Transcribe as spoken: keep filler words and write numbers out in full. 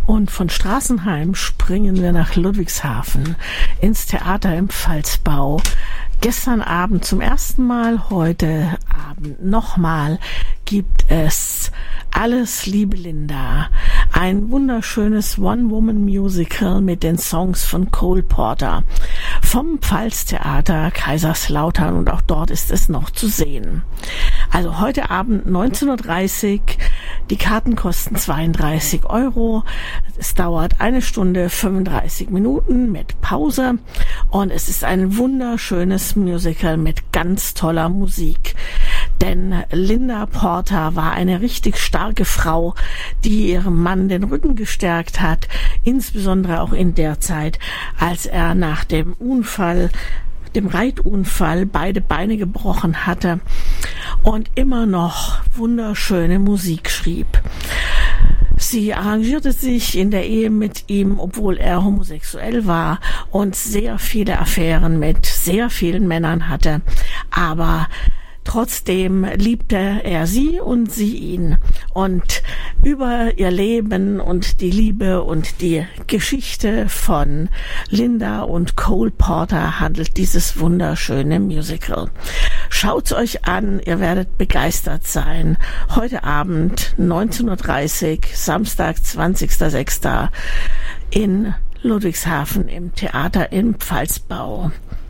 Und von Straßenheim springen wir nach Ludwigshafen ins Theater im Pfalzbau. Gestern Abend zum ersten Mal, heute Abend nochmal gibt es Alles liebe Linda, ein wunderschönes One-Woman-Musical mit den Songs von Cole Porter vom Pfalztheater Kaiserslautern, und auch dort ist es noch zu sehen. Also heute Abend neunzehn Uhr dreißig, die Karten kosten zweiunddreißig Euro, es dauert eine Stunde fünfunddreißig Minuten mit Pause und es ist ein wunderschönes Musical mit ganz toller Musik. Denn Linda Porter war eine richtig starke Frau, die ihrem Mann den Rücken gestärkt hat, insbesondere auch in der Zeit, als er nach dem Unfall, dem Reitunfall, beide Beine gebrochen hatte und immer noch wunderschöne Musik schrieb. Sie arrangierte sich in der Ehe mit ihm, obwohl er homosexuell war und sehr viele Affären mit sehr vielen Männern hatte, aber trotzdem liebte er sie und sie ihn. Und über ihr Leben und die Liebe und die Geschichte von Linda und Cole Porter handelt dieses wunderschöne Musical. Schaut's euch an, ihr werdet begeistert sein. Heute Abend neunzehn Uhr dreißig, Samstag zwanzigster sechster in Ludwigshafen im Theater im Pfalzbau.